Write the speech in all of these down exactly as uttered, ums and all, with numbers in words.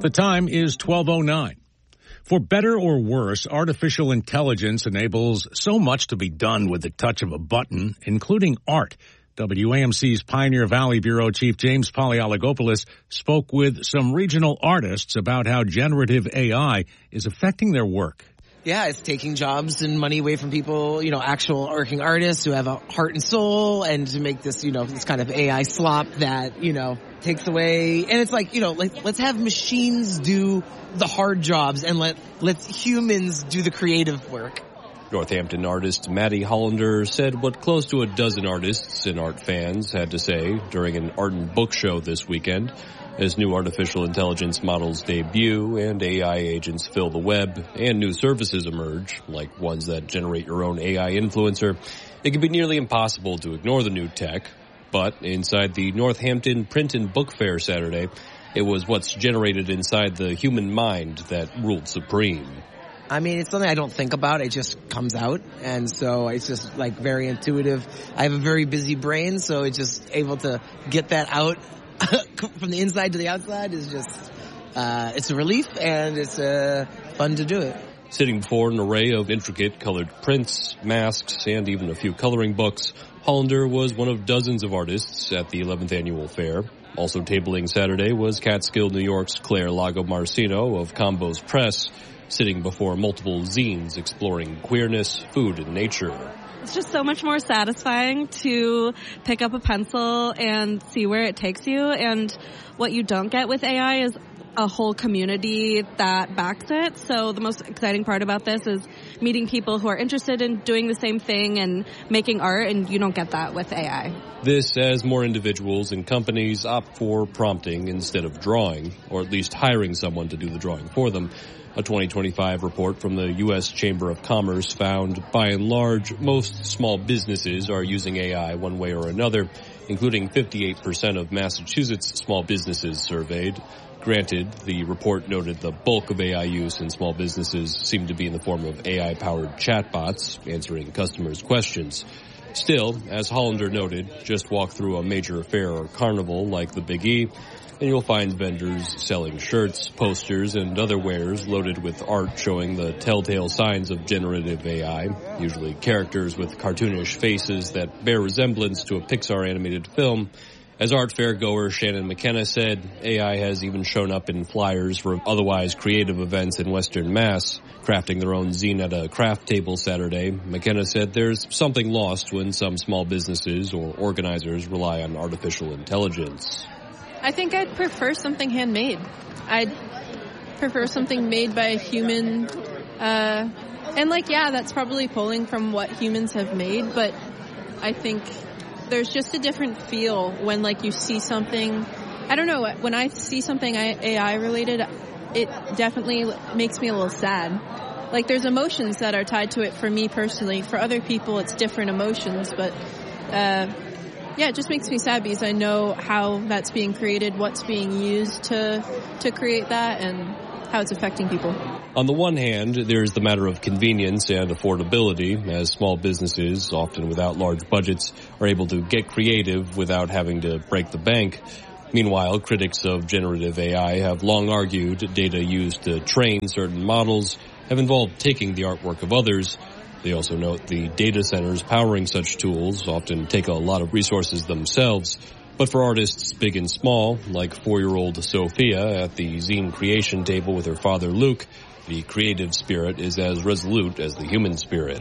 The time is twelve oh nine. For better or worse, artificial intelligence enables so much to be done with the touch of a button, including art. W A M C's Pioneer Valley Bureau Chief James Polyologopoulos spoke with some regional artists about how generative A I is affecting their work. Yeah, it's taking jobs and money away from people, you know, actual working artists who have a heart and soul, and to make this, you know, this kind of A I slop that, you know, takes away. And it's like, you know, like, let's have machines do the hard jobs and let, let humans do the creative work. Northampton artist Maddie Hollander said what close to a dozen artists and art fans had to say during an art and book show this weekend. As new artificial intelligence models debut and A I agents fill the web and new services emerge, like ones that generate your own A I influencer, it can be nearly impossible to ignore the new tech. But inside the Northampton Print and Book Fair Saturday, it was what's generated inside the human mind that ruled supreme. I mean, it's something I don't think about. It just comes out. And so it's just like very intuitive. I have a very busy brain, so it's just able to get that out from the inside to the outside is just, uh, it's a relief and it's uh, fun to do it. Sitting before an array of intricate colored prints, masks, and even a few coloring books, Hollander was one of dozens of artists at the eleventh annual fair. Also tabling Saturday was Catskill, New York's Claire Lago-Marcino of Combos Press, sitting before multiple zines exploring queerness, food, and nature. It's just so much more satisfying to pick up a pencil and see where it takes you. And what you don't get with A I is a whole community that backs it. So the most exciting part about this is meeting people who are interested in doing the same thing and making art, and you don't get that with A I. This as more individuals and companies opt for prompting instead of drawing, or at least hiring someone to do the drawing for them. A twenty twenty-five report from the U S Chamber of Commerce found, by and large, most small businesses are using A I one way or another, including fifty-eight percent of Massachusetts small businesses surveyed. Granted, the report noted the bulk of A I use in small businesses seemed to be in the form of A I-powered chatbots answering customers' questions. Still, as Hollander noted, just walk through a major fair or carnival like the Big E, and you'll find vendors selling shirts, posters, and other wares loaded with art showing the telltale signs of generative A I, usually characters with cartoonish faces that bear resemblance to a Pixar animated film. As art fair goer Shannon McKenna said, A I has even shown up in flyers for otherwise creative events in Western Mass. Crafting their own zine at a craft table Saturday, McKenna said there's something lost when some small businesses or organizers rely on artificial intelligence. I think I'd prefer something handmade. I'd prefer something made by a human. Uh, and like, yeah, that's probably pulling from what humans have made, but I think there's just a different feel when, like, you see something. I don't know, when I see something A I related, it definitely makes me a little sad. Like, there's emotions that are tied to it for me personally. For other people, it's different emotions, but uh, yeah, it just makes me sad because I know how that's being created, what's being used to to create that, and how it's affecting people. On the one hand, there's the matter of convenience and affordability, as small businesses, often without large budgets, are able to get creative without having to break the bank. Meanwhile, critics of generative A I have long argued data used to train certain models have involved taking the artwork of others. They also note the data centers powering such tools often take a lot of resources themselves. But for artists big and small, like four-year-old Sophia at the zine creation table with her father Luke, the creative spirit is as resolute as the human spirit.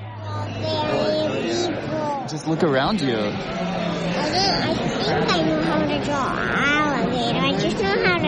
Just look around you. I, I think I know how to draw alligator. I just know how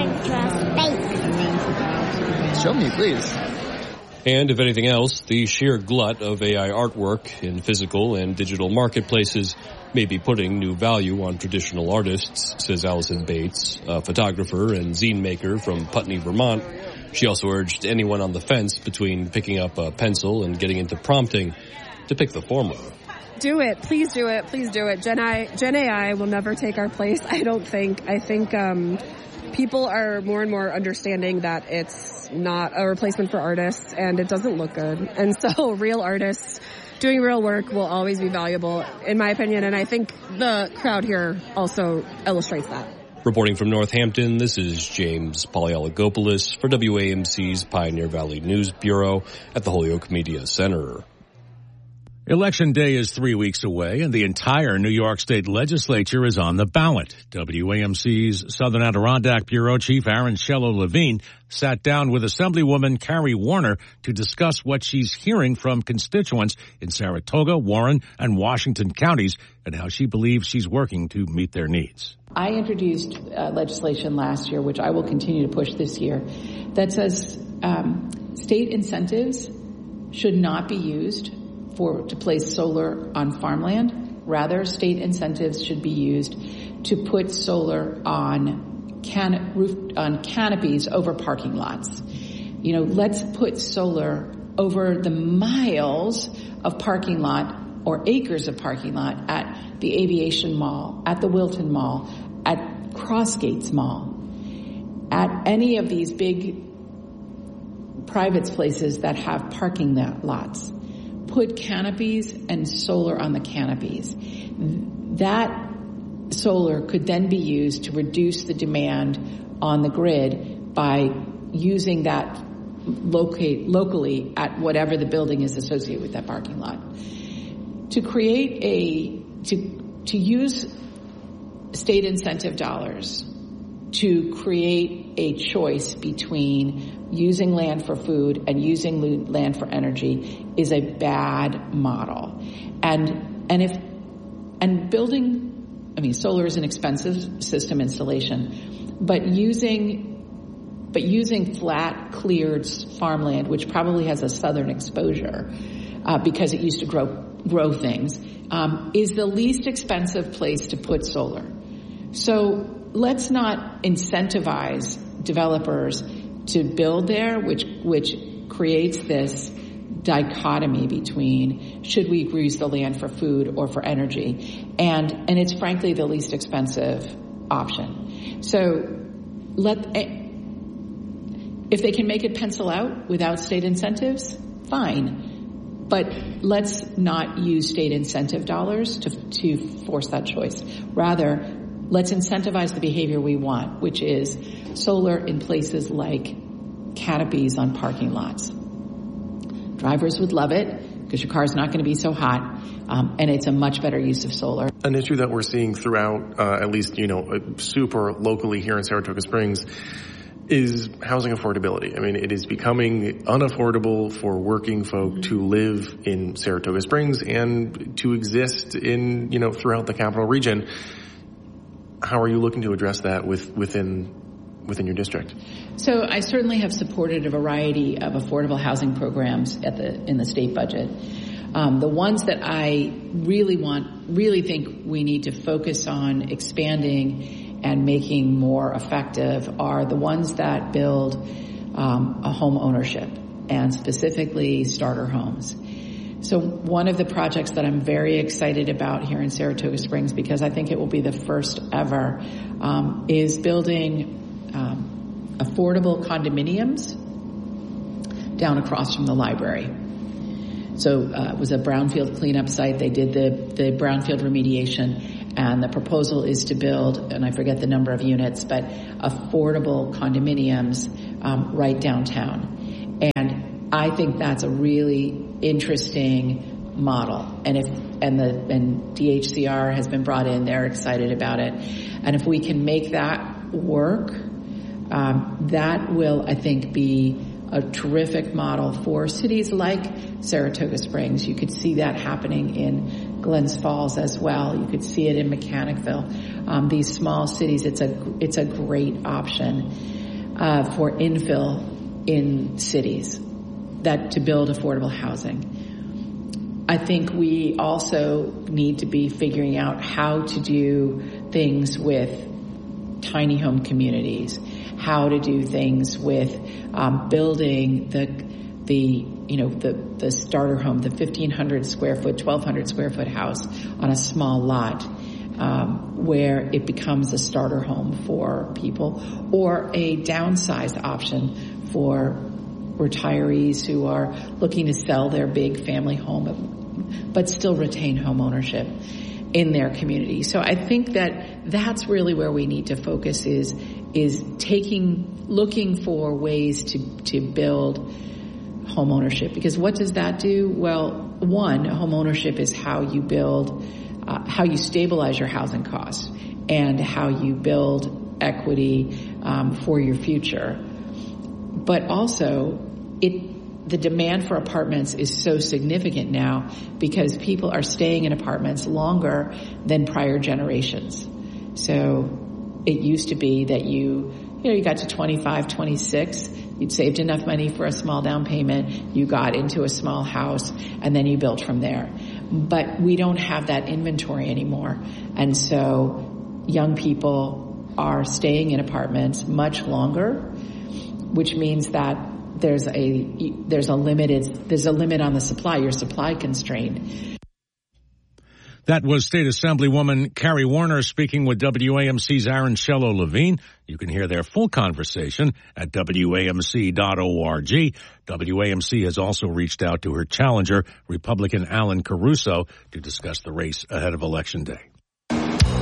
to draw space. Show me, please. And if anything else, the sheer glut of A I artwork in physical and digital marketplaces may be putting new value on traditional artists, says Allison Bates, a photographer and zine maker from Putney, Vermont. She also urged anyone on the fence between picking up a pencil and getting into prompting to pick the former. Do it. Please do it. Please do it. Gen I, Gen A I will never take our place, I don't think. I think um, people are more and more understanding that it's not a replacement for artists, and it doesn't look good. And so real artists doing real work will always be valuable, in my opinion, and I think the crowd here also illustrates that. Reporting from Northampton, this is James Polyologopoulos for W A M C's Pioneer Valley News Bureau at the Holyoke Media Center. Election day is three weeks away, and the entire New York State Legislature is on the ballot. W A M C's Southern Adirondack Bureau Chief Aaron Shello-Levine sat down with Assemblywoman Carrie Warner to discuss what she's hearing from constituents in Saratoga, Warren, and Washington counties, and how she believes she's working to meet their needs. I introduced uh, legislation last year, which I will continue to push this year, that says um, state incentives should not be used for to place solar on farmland. Rather, state incentives should be used to put solar on can roof on canopies over parking lots. You know, let's put solar over the miles of parking lot or acres of parking lot at the Aviation Mall, at the Wilton Mall, at Crossgates Mall, at any of these big private places that have parking lots. Put canopies and solar on the canopies. That solar could then be used to reduce the demand on the grid by using that locate locally at whatever the building is associated with that parking lot. To create a, to, to use state incentive dollars to create a choice between using land for food and using land for energy is a bad model. And, and if, and building, I mean, solar is an expensive system installation, but using, but using flat cleared farmland, which probably has a southern exposure, uh, because it used to grow, grow things, um, is the least expensive place to put solar. So let's not incentivize developers to build there, which which creates this dichotomy between should we use the land for food or for energy, and and it's frankly the least expensive option. So let if they can make it pencil out without state incentives, fine. But let's not use state incentive dollars to to force that choice. Rather, let's incentivize the behavior we want, which is solar in places like canopies on parking lots. Drivers would love it because your car is not going to be so hot, um, and it's a much better use of solar. An issue that we're seeing throughout, uh, at least, you know, super locally here in Saratoga Springs, is housing affordability. I mean, it is becoming unaffordable for working folk to live in Saratoga Springs and to exist in, you know, throughout the capital region. How are you looking to address that with, within within your district? So I certainly have supported a variety of affordable housing programs at the in the state budget. Um, the ones that I really want, really think we need to focus on expanding and making more effective are the ones that build um, a home ownership, and specifically starter homes. So one of the projects that I'm very excited about here in Saratoga Springs, because I think it will be the first ever, um, is building um, affordable condominiums down across from the library. So uh, it was a brownfield cleanup site. They did the, the brownfield remediation, and the proposal is to build, and I forget the number of units, but affordable condominiums um, right downtown. And I think that's a really interesting model. And if and the and D H C R has been brought in, they're excited about it. And if we can make that work, um, that will, I think, be a terrific model for cities like Saratoga Springs. You could see that happening in Glens Falls as well. You could see it in Mechanicville. Um, these small cities, it's a it's a great option uh, for infill in cities that to build affordable housing. I think we also need to be figuring out how to do things with tiny home communities, how to do things with um, building the the you know the the starter home, the fifteen hundred square foot, twelve hundred square foot house on a small lot, um, where it becomes a starter home for people, or a downsized option for retirees who are looking to sell their big family home but still retain home ownership. in their community. So I think that that's really where we need to focus is, is taking, looking for ways to, to build home ownership. Because what does that do? Well, one, home ownership is how you build, uh, how you stabilize your housing costs and how you build equity um, for your future. But also, it the demand for apartments is so significant now because people are staying in apartments longer than prior generations. So it used to be that you, you know, you got to twenty-five, twenty-six, you'd saved enough money for a small down payment, you got into a small house, and then you built from there. But we don't have that inventory anymore. And so young people are staying in apartments much longer, which means that there's a there's a limited there's a limit on the supply. You're supply constrained. That was State Assemblywoman Carrie Warner speaking with W A M C's Aaron Shello-Levine. You can hear their full conversation at W A M C dot org. W A M C has also reached out to her challenger, Republican Alan Caruso, to discuss the race ahead of Election Day.